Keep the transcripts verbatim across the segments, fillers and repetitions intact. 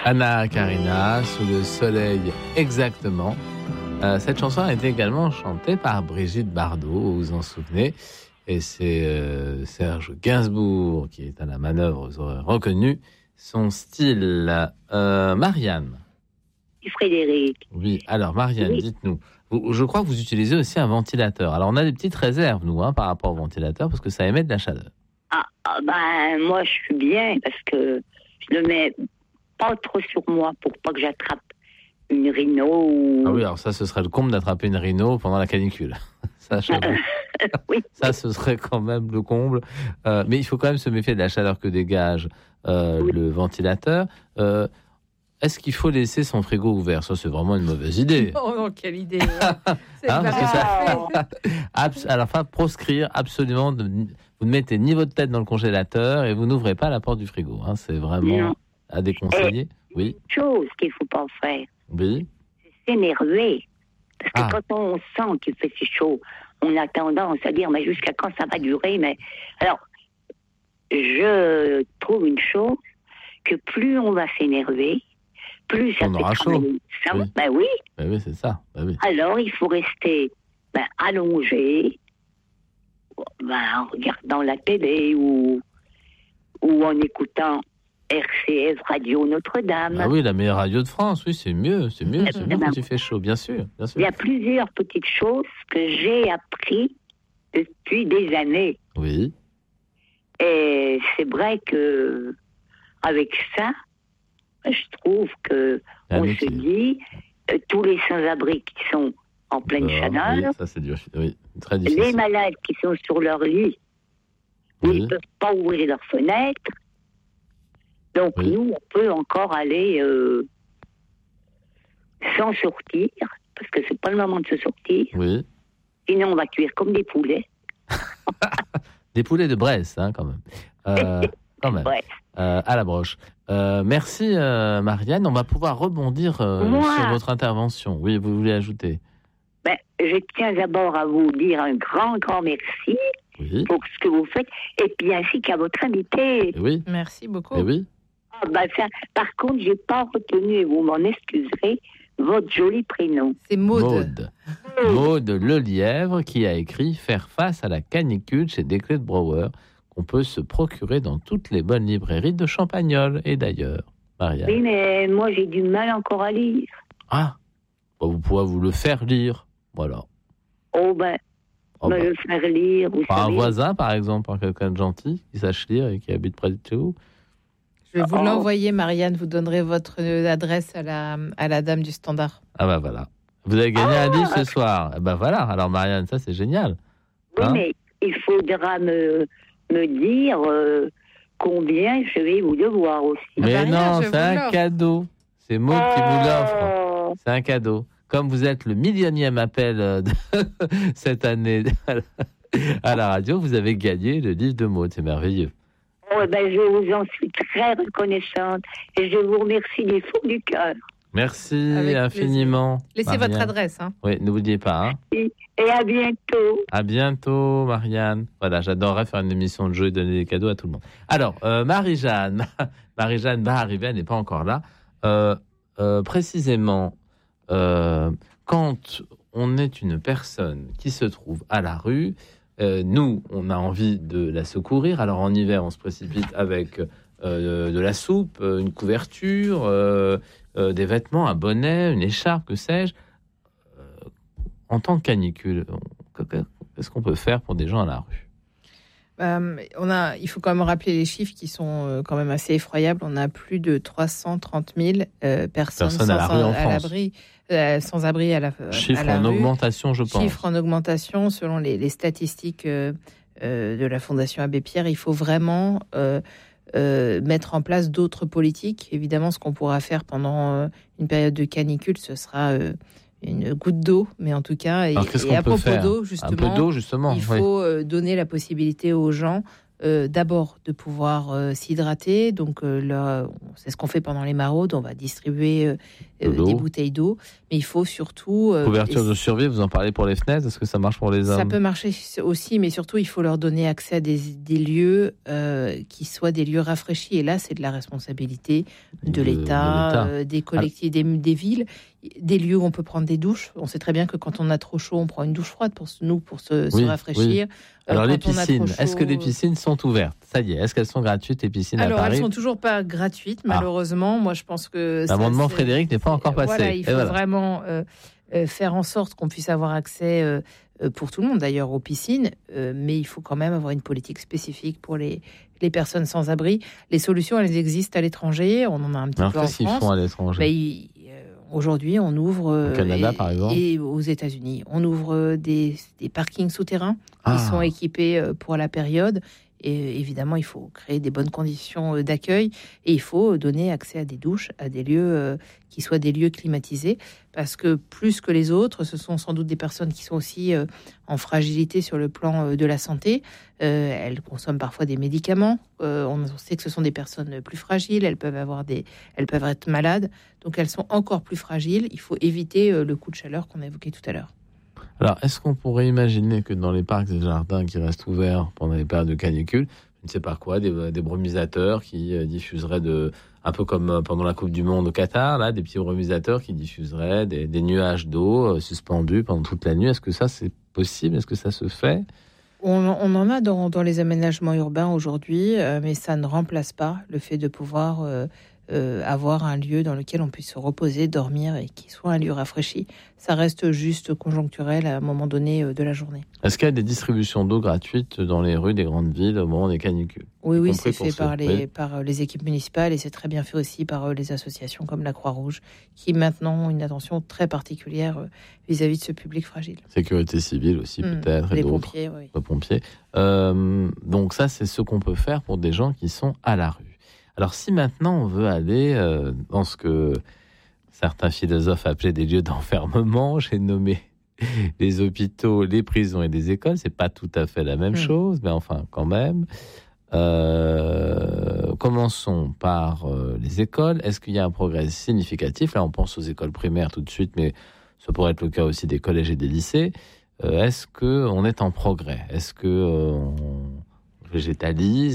Anna Karina, Sous le soleil exactement. Euh, cette chanson a été également chantée par Brigitte Bardot, vous vous en souvenez. Et c'est euh, Serge Gainsbourg qui est à la manœuvre, vous aurez reconnu son style. Euh, Marianne. Frédéric. Oui, alors Marianne, oui. Dites-nous. Vous, je crois que vous utilisez aussi un ventilateur. Alors on a des petites réserves, nous, hein, par rapport au ventilateur, parce que ça émet de la chaleur. Ah, ah ben moi je suis bien, parce que je le mets pas trop sur moi pour pas que j'attrape une rhino ou... Ah oui, alors ça, ce serait le comble d'attraper une rhino pendant la canicule. Ça, oui. Ça, ce serait quand même le comble. Euh, mais il faut quand même se méfier de la chaleur que dégage euh, oui. le ventilateur. Euh, est-ce qu'il faut laisser son frigo ouvert ? Ça, c'est vraiment une mauvaise idée. Oh non, quelle idée. Ouais. C'est hein, parce que ça... Abs- à la fin, proscrire absolument, de... vous ne mettez ni votre tête dans le congélateur et vous n'ouvrez pas la porte du frigo. Hein. C'est vraiment non. à déconseiller. Et oui. Une chose qu'il ne faut pas faire, oui. c'est s'énerver. Parce que ah. quand on sent qu'il fait si chaud, on a tendance à dire, mais jusqu'à quand ça va durer, mais... Alors, je trouve une chose, que plus on va s'énerver, plus ça on fait aura chaud. Ça, oui. Ben oui. Ben oui, c'est ça. Ben oui. Alors, il faut rester ben, allongé, ben, en regardant la télé ou, ou en écoutant R C F Radio Notre-Dame. Ah oui, la meilleure radio de France, oui, c'est mieux, c'est mieux, c'est mieux quand il fait chaud, bien sûr, bien sûr. Il y a plusieurs petites choses que j'ai appris depuis des années. Oui. Et c'est vrai que avec ça, je trouve que ah, on se dit euh, tous les sans-abri qui sont en pleine euh, chaleur, oui, ça c'est dur, oui, très difficile. Les malades qui sont sur leur lit, où oui. ils ne peuvent pas ouvrir leurs fenêtres. Donc oui. nous, on peut encore aller euh, sans sortir, parce que c'est pas le moment de se sortir. Oui. Sinon, on va cuire comme des poulets. Des poulets de Bresse, hein, quand même. Euh, quand même. Ouais. Euh, à la broche. Euh, merci, euh, Marianne. On va pouvoir rebondir euh, Moi, sur votre intervention. Oui, vous voulez ajouter ? Ben, je tiens d'abord à vous dire un grand, grand merci oui. pour ce que vous faites, et puis ainsi qu'à votre invité. Oui. Merci beaucoup. Et oui. Ah, ben, ça, par contre, je n'ai pas retenu, et vous m'en excuserez, votre joli prénom. C'est Maude. Maude. Maude Lelièvre qui a écrit « Faire face à la canicule » chez Desclés de Brouwer, qu'on peut se procurer dans toutes les bonnes librairies de Champagnole et d'ailleurs. Marianne. Oui, mais moi, j'ai du mal encore à lire. Ah, bah, vous pourrez vous le faire lire, voilà. Oh ben, oh, me bah. le faire lire. Vous par savez. Un voisin, par exemple, par quelqu'un de gentil, qui sache lire et qui habite près de chez vous. Je vais vous oh. l'envoyer, Marianne. Vous donnerez votre adresse à la, à la dame du standard. Ah bah voilà. Vous avez gagné oh. un livre ce soir. Ah bah voilà. Alors Marianne, ça c'est génial. Oui, hein mais il faudra me, me dire euh, combien je vais vous devoir aussi. Mais ah bah non, rien, c'est un l'offre. cadeau. C'est Maud oh. qui vous l'offre. C'est un cadeau. Comme vous êtes le millionième appel de cette année à la radio, vous avez gagné le livre de Maud. C'est merveilleux. Oh, ben, je vous en suis très reconnaissante et je vous remercie du fond du cœur. Merci Avec infiniment. Plaisir. Laissez Marianne. votre adresse. Hein. Oui, n'oubliez pas. Hein. Et, et à bientôt. À bientôt, Marianne. Voilà, j'adorerais faire une émission de jeu et donner des cadeaux à tout le monde. Alors, euh, Marie-Jeanne, Marie-Jeanne va arriver, elle n'est pas encore là. Euh, euh, précisément, euh, quand on est une personne qui se trouve à la rue, Euh, nous, on a envie de la secourir. Alors en hiver, on se précipite avec euh, de la soupe, une couverture, euh, euh, des vêtements, un bonnet, une écharpe, que sais-je. Euh, en temps de canicule, on, qu'est-ce qu'on peut faire pour des gens à la rue ? Euh, on a, il faut quand même rappeler les chiffres qui sont euh, quand même assez effroyables. On a plus de trois cent trente mille euh, personnes Personne sans, à la rue en à France. l'abri, euh, sans abri à la Chiffre à la en rue. augmentation, je pense. Chiffre en augmentation selon les, les statistiques euh, euh, de la Fondation Abbé Pierre. Il faut vraiment euh, euh, mettre en place d'autres politiques. Évidemment, ce qu'on pourra faire pendant euh, une période de canicule, ce sera euh, une goutte d'eau, mais en tout cas, et, Alors, qu'est-ce et qu'on à peut propos faire d'eau, justement, un peu d'eau, justement, il oui. faut euh, donner la possibilité aux gens euh, d'abord de pouvoir euh, s'hydrater. Donc, euh, là, c'est ce qu'on fait pendant les maraudes. On va distribuer euh, euh, des bouteilles d'eau. Mais il faut surtout... Euh, Couverture de survie, vous en parlez pour les fenêtres. Est-ce que ça marche pour les hommes ? Ça peut marcher aussi, mais surtout, il faut leur donner accès à des, des lieux euh, qui soient des lieux rafraîchis. Et là, c'est de la responsabilité de, de l'État, de l'État. Euh, des collectivités, des, des villes, des lieux où on peut prendre des douches. On sait très bien que quand on a trop chaud, on prend une douche froide pour nous, pour se, oui, se rafraîchir. Oui. Alors, euh, les piscines, chaud, est-ce que les piscines sont ouvertes ? Ça y est, est-ce qu'elles sont gratuites, les piscines Alors, à Paris ? elles ne sont toujours pas gratuites, malheureusement. Ah. Moi, je pense que... L'amendement ça, Frédéric n'est pas encore passé. Voilà, il faut voilà. vraiment euh, euh, faire en sorte qu'on puisse avoir accès, euh, pour tout le monde d'ailleurs, aux piscines. Euh, mais il faut quand même avoir une politique spécifique pour les, les personnes sans abri. Les solutions, elles existent à l'étranger. On en a un petit Alors, peu en qu'est-ce qu'ils France. font à l'étranger ? Mais il, Aujourd'hui, on ouvre... Au Canada, et, par exemple ? Et aux États-Unis. On ouvre des, des parkings souterrains ah. qui sont équipés pour la période. Et évidemment, il faut créer des bonnes conditions d'accueil et il faut donner accès à des douches, à des lieux qui soient des lieux climatisés. Parce que plus que les autres, ce sont sans doute des personnes qui sont aussi en fragilité sur le plan de la santé. Elles consomment parfois des médicaments. On sait que ce sont des personnes plus fragiles. Elles peuvent avoir des, elles peuvent être malades. Donc elles sont encore plus fragiles. Il faut éviter le coup de chaleur qu'on a évoqué tout à l'heure. Alors, est-ce qu'on pourrait imaginer que dans les parcs et jardins qui restent ouverts pendant les périodes de canicule, je ne sais pas quoi, des, des brumisateurs qui euh, diffuseraient, de, un peu comme euh, pendant la Coupe du Monde au Qatar, là, des petits brumisateurs qui diffuseraient des, des nuages d'eau euh, suspendus pendant toute la nuit. Est-ce que ça, c'est possible ? Est-ce que ça se fait ? on, on en a dans, dans les aménagements urbains aujourd'hui, euh, mais ça ne remplace pas le fait de pouvoir... Euh, Euh, avoir un lieu dans lequel on puisse se reposer, dormir et qui soit un lieu rafraîchi. Ça reste juste conjoncturel à un moment donné euh, de la journée. Est-ce qu'il y a des distributions d'eau gratuites dans les rues des grandes villes au moment des canicules ? Oui, oui, c'est fait par les, oui. par les équipes municipales et c'est très bien fait aussi par les associations comme la Croix-Rouge qui maintenant ont une attention très particulière vis-à-vis de ce public fragile. Sécurité civile aussi mmh, peut-être et les d'autres. Pompiers, oui. Les pompiers. Euh, donc ça, c'est ce qu'on peut faire pour des gens qui sont à la rue. Alors, si maintenant on veut aller euh, dans ce que certains philosophes appelaient des lieux d'enfermement, j'ai nommé les hôpitaux, les prisons et les écoles, c'est pas tout à fait la même mmh. chose, mais enfin, quand même. Euh, commençons par euh, les écoles. Est-ce qu'il y a un progrès significatif ? Là, on pense aux écoles primaires tout de suite, mais ça pourrait être le cas aussi des collèges et des lycées. Euh, est-ce qu'on est en progrès ? Est-ce que... Euh, on végétalise ?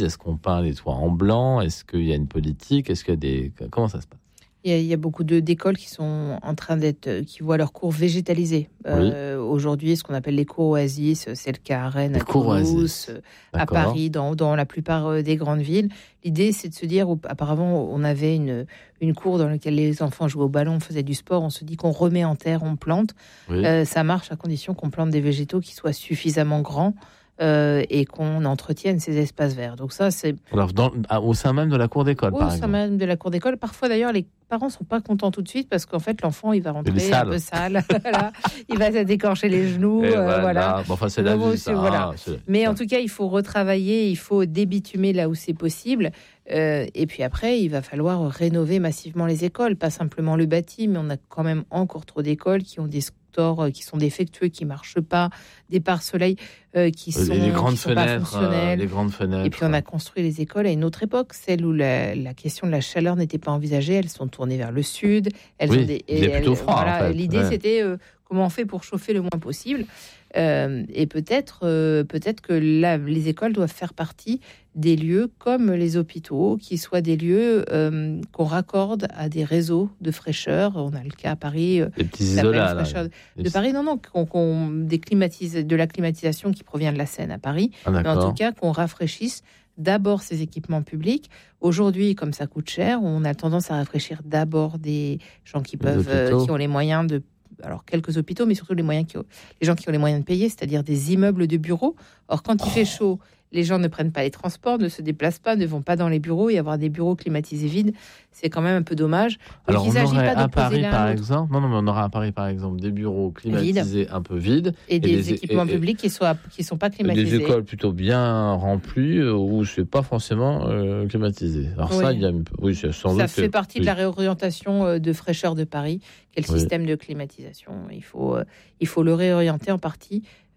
Est-ce qu'on peint les toits en blanc ? Est-ce qu'il y a une politique ? Est-ce qu'il y a des... Comment ça se passe ? Il y a, il y a beaucoup de, d'écoles qui sont en train d'être, qui voient leurs cours végétalisés. Oui. Euh, aujourd'hui, ce qu'on appelle les cours oasis, c'est le cas à Rennes, les à Toulouse, à Paris, dans, dans la plupart des grandes villes. L'idée, c'est de se dire, auparavant, on avait une, une cour dans laquelle les enfants jouaient au ballon, faisaient du sport. On se dit qu'on remet en terre, on plante. Oui. Euh, ça marche à condition qu'on plante des végétaux qui soient suffisamment grands. Euh, et qu'on entretienne ces espaces verts. Donc ça, c'est... Alors, dans, au sein même de la cour d'école, au par exemple. Au sein même de la cour d'école. Parfois, d'ailleurs, les parents ne sont pas contents tout de suite parce qu'en fait, l'enfant, il va rentrer un peu sale. Voilà. Il va se décorcher les genoux. Euh, voilà. voilà. Bon, enfin, c'est la vie, ça. Voilà. Ah, c'est... Mais en tout cas, il faut retravailler, il faut débitumer là où c'est possible. Euh, et puis après, il va falloir rénover massivement les écoles. Pas simplement le bâti, mais on a quand même encore trop d'écoles qui ont des qui sont défectueux, qui marchent pas, des pare-soleil euh, qui sont, les grandes qui sont fenêtres, pas fonctionnelles. Euh, les grandes fenêtres. Et puis on a construit les écoles à une autre époque, celle où la, la question de la chaleur n'était pas envisagée. Elles sont tournées vers le sud. Elles oui, ont des, il est plutôt froid. Voilà, en fait. L'idée ouais. c'était euh, comment on fait pour chauffer le moins possible. Euh, et peut-être, euh, peut-être que la, les écoles doivent faire partie des lieux comme les hôpitaux, qui soient des lieux euh, qu'on raccorde à des réseaux de fraîcheur. On a le cas à Paris, des petits isolats là, de les... Paris, non, non, qu'on, qu'on déclimatise, de la climatisation qui provient de la Seine à Paris, ah, mais en tout cas qu'on rafraîchisse d'abord ces équipements publics. Aujourd'hui, comme ça coûte cher, on a tendance à rafraîchir d'abord des gens qui peuvent, euh, qui ont les moyens de alors quelques hôpitaux, mais surtout les moyens qui ont, les gens qui ont les moyens de payer, c'est-à-dire des immeubles de bureaux. Or, quand il oh. fait chaud, les gens ne prennent pas les transports, ne se déplacent pas, ne vont pas dans les bureaux. Et avoir des bureaux climatisés vides, c'est quand même un peu dommage. Donc, alors, on aurait à Paris, par un exemple, non, non, mais on aura à Paris, par exemple, des bureaux climatisés Vide. un peu vides. Et, et des les, équipements et, publics qui ne soient, qui sont pas climatisés. Des écoles plutôt bien remplies, où ce n'est pas forcément euh, climatisé. Alors oui. ça, il y a une... oui, c'est sans ça doute fait que... partie oui. de la réorientation de fraîcheur de Paris, quel oui. système de climatisation. Il faut, euh, il faut le réorienter en partie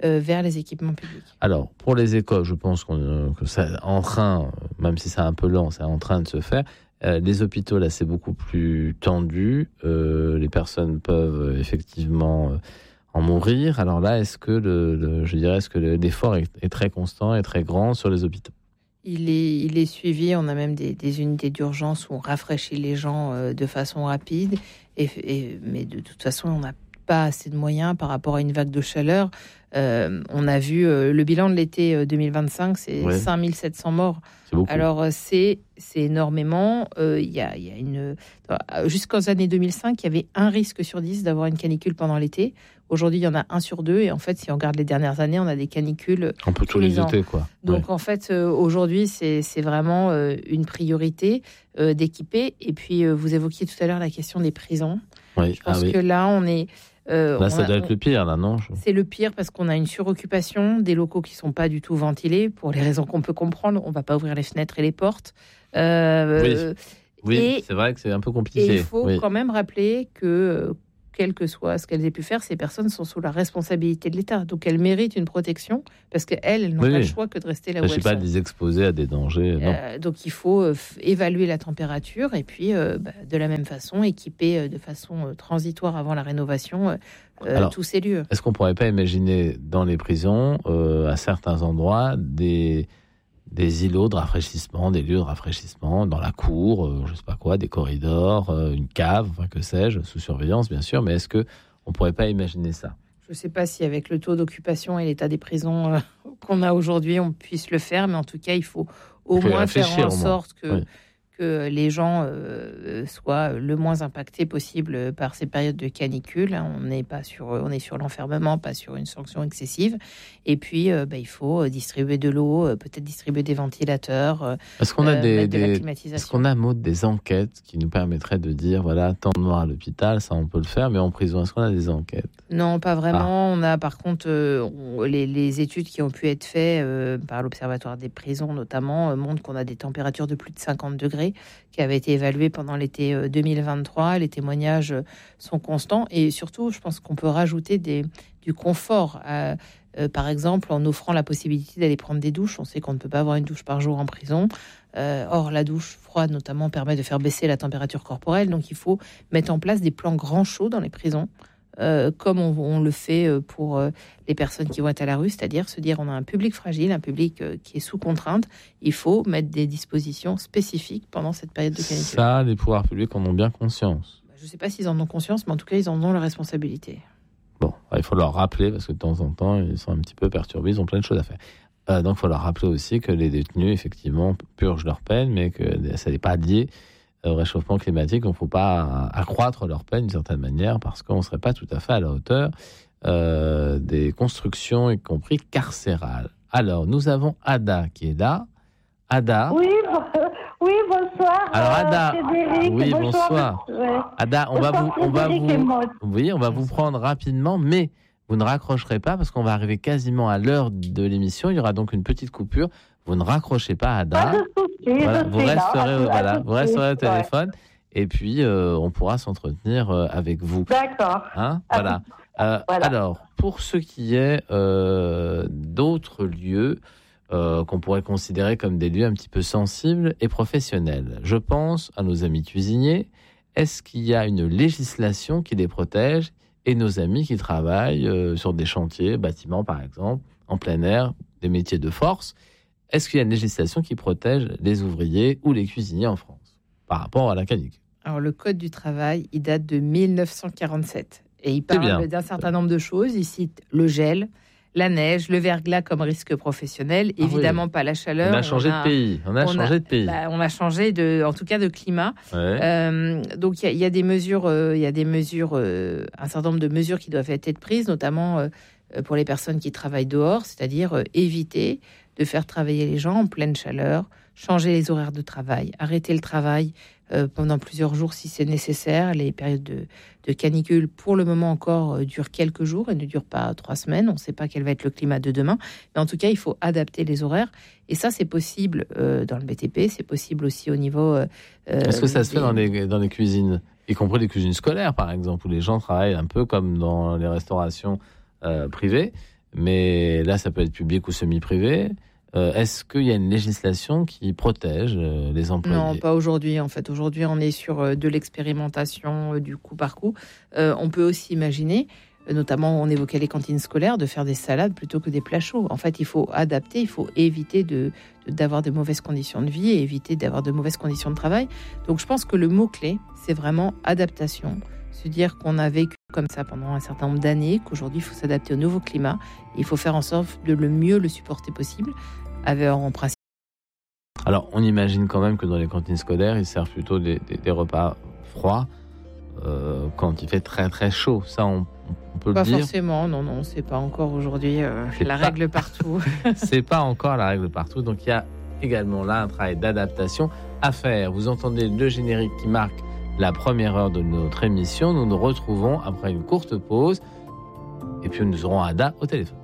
euh, vers les équipements publics. Alors, pour les écoles, je pense qu'on, que c'est en train, même si c'est un peu lent, c'est en train de se faire. Euh, les hôpitaux, là, c'est beaucoup plus tendu. Euh, les personnes peuvent euh, effectivement euh, en mourir. Alors là, est-ce que, le, le, je dirais, est-ce que le, l'effort est, est très constant et très grand sur les hôpitaux ? Il est, il est suivi. On a même des, des unités d'urgence où on rafraîchit les gens euh, de façon rapide. Et, et, mais de toute façon, on n'a pas assez de moyens par rapport à une vague de chaleur. Euh, on a vu euh, le bilan de l'été deux mille vingt-cinq, c'est ouais. cinq mille sept cents morts. C'est beaucoup. Alors c'est c'est énormément. Il euh, y a, y a une jusqu'aux années deux mille cinq, il y avait un risque sur dix d'avoir une canicule pendant l'été. Aujourd'hui, il y en a un sur deux. Et en fait, si on regarde les dernières années, on a des canicules un peu tous les étés, quoi. Donc ouais. en fait, euh, aujourd'hui, c'est c'est vraiment euh, une priorité euh, d'équiper. Et puis euh, vous évoquiez tout à l'heure la question des prisons. Oui. Je pense ah, oui. que là, on est Euh, là, ça doit a, être le pire, là, non ? C'est le pire parce qu'on a une suroccupation, des locaux qui ne sont pas du tout ventilés, pour les raisons qu'on peut comprendre. On ne va pas ouvrir les fenêtres et les portes. Euh, oui, oui et, c'est vrai que c'est un peu compliqué. Et il faut oui. quand même rappeler que, quel que soit ce qu'elles aient pu faire, ces personnes sont sous la responsabilité de l'État. Donc elles méritent une protection parce qu'elles, elles n'ont oui, pas oui. le choix que de rester là où elles sont. Il ne s'agit pas de les exposer à des dangers. Non. Euh, donc il faut euh, évaluer la température et puis euh, bah, de la même façon équiper euh, de façon euh, transitoire avant la rénovation euh, Alors, tous ces lieux. Est-ce qu'on ne pourrait pas imaginer dans les prisons, euh, à certains endroits, des, des îlots de rafraîchissement, des lieux de rafraîchissement dans la cour, euh, je ne sais pas quoi, des corridors, euh, une cave, enfin que sais-je, sous surveillance bien sûr, mais est-ce qu'on ne pourrait pas imaginer ça ? Je ne sais pas si avec le taux d'occupation et l'état des prisons euh, qu'on a aujourd'hui, on puisse le faire, mais en tout cas, il faut au il faut moins faire en sorte que... Oui. que les gens euh, soient le moins impactés possible par ces périodes de canicule. On n'est pas sur, on est sur l'enfermement, pas sur une sanction excessive. Et puis, euh, bah, il faut distribuer de l'eau, euh, peut-être distribuer des ventilateurs. Est-ce qu'on a euh, des, de des la climatisation. Est-ce qu'on a Maud, des enquêtes qui nous permettraient de dire voilà, temps noir à l'hôpital, ça on peut le faire, mais en prison, est-ce qu'on a des enquêtes ? Non, pas vraiment. Ah. On a par contre euh, on, les, les études qui ont pu être faites euh, par l'Observatoire des prisons, notamment, euh, montrent qu'on a des températures de plus de cinquante degrés qui avaient été évaluées pendant l'été euh, deux mille vingt-trois. Les témoignages euh, sont constants et surtout, je pense qu'on peut rajouter des, du confort. À, euh, par exemple, en offrant la possibilité d'aller prendre des douches. On sait qu'on ne peut pas avoir une douche par jour en prison. Euh, or, la douche froide, notamment, permet de faire baisser la température corporelle. Donc, il faut mettre en place des plans grand chaud dans les prisons. Euh, comme on, on le fait pour euh, les personnes qui vont être à la rue, c'est-à-dire se dire on a un public fragile, un public euh, qui est sous contrainte, il faut mettre des dispositions spécifiques pendant cette période de canicule. Ça, les pouvoirs publics en ont bien conscience. Je ne sais pas s'ils en ont conscience, mais en tout cas, ils en ont la responsabilité. Bon, il faut leur rappeler, parce que de temps en temps, ils sont un petit peu perturbés, ils ont plein de choses à faire. Euh, donc, il faut leur rappeler aussi que les détenus, effectivement, purgent leur peine, mais que ça n'est pas lié au réchauffement climatique. Il ne faut pas accroître leur peine d'une certaine manière parce qu'on ne serait pas tout à fait à la hauteur euh, des constructions, y compris carcérales. Alors, nous avons Ada qui est là. Ada. Oui, oui bonsoir. Alors, Ada. Frédéric, oui, bonsoir. bonsoir. Ada, on bonsoir, va vous, on va vous, oui, on va vous prendre rapidement, mais vous ne raccrocherez pas parce qu'on va arriver quasiment à l'heure de l'émission. Il y aura donc une petite coupure. Vous ne raccrochez pas, Ada. Pas de souci, voilà, vous resterez, là, voilà, vous resterez au téléphone ouais. Et puis euh, on pourra s'entretenir euh, avec vous. D'accord. Hein, voilà. Euh, voilà. Alors, pour ce qui est euh, d'autres lieux euh, qu'on pourrait considérer comme des lieux un petit peu sensibles et professionnels, je pense à nos amis cuisiniers. Est-ce qu'il y a une législation qui les protège et nos amis qui travaillent euh, sur des chantiers, bâtiments par exemple, en plein air, des métiers de force? Est-ce qu'il y a une législation qui protège les ouvriers ou les cuisiniers en France par rapport à la canicule ? Alors, le Code du travail, il date de mille neuf cent quarante-sept et il parle d'un certain nombre de choses. Il cite le gel, la neige, le verglas comme risque professionnel, ah évidemment oui. pas la chaleur. On a changé on a, de pays. On a on changé a, de pays. Bah, on a changé de, en tout cas, de climat. Ouais. Euh, donc, il y, y a des mesures, euh, il y a des mesures, euh, un certain nombre de mesures qui doivent être prises, notamment euh, pour les personnes qui travaillent dehors, c'est-à-dire euh, éviter de faire travailler les gens en pleine chaleur, changer les horaires de travail, arrêter le travail euh, pendant plusieurs jours si c'est nécessaire. Les périodes de, de canicule, pour le moment encore, euh, durent quelques jours et ne durent pas trois semaines. On ne sait pas quel va être le climat de demain. Mais en tout cas, il faut adapter les horaires. Et ça, c'est possible euh, dans le B T P, c'est possible aussi au niveau... Euh, Est-ce que ça des... se fait dans les, dans les cuisines, y compris les cuisines scolaires, par exemple, où les gens travaillent un peu comme dans les restaurations euh, privées? mais là, ça peut être public ou semi-privé. Euh, est-ce qu'il y a une législation qui protège euh, les employés ? Non, pas aujourd'hui. En fait, aujourd'hui, on est sur euh, de l'expérimentation euh, du coup par coup. Euh, on peut aussi imaginer, euh, notamment, on évoquait les cantines scolaires, de faire des salades plutôt que des plats chauds. En fait, il faut adapter, il faut éviter de, de- d'avoir de mauvaises conditions de vie et éviter d'avoir de mauvaises conditions de travail. Donc, je pense que le mot-clé, c'est vraiment adaptation. Se dire qu'on a vécu comme ça pendant un certain nombre d'années, qu'aujourd'hui, il faut s'adapter au nouveau climat. Il faut faire en sorte de le mieux le supporter possible, avec en principe. Alors, on imagine quand même que dans les cantines scolaires, ils servent plutôt des, des- des repas froids euh, quand il fait très très chaud. Ça, on, on peut Pas le dire. forcément, non, non, c'est pas encore aujourd'hui euh, C'est la pas- règle partout. C'est pas encore la règle partout. Donc, il y a également là un travail d'adaptation à faire. Vous entendez le générique qui marque la première heure de notre émission. Nous nous retrouvons après une courte pause. Et puis, nous aurons Ada au téléphone.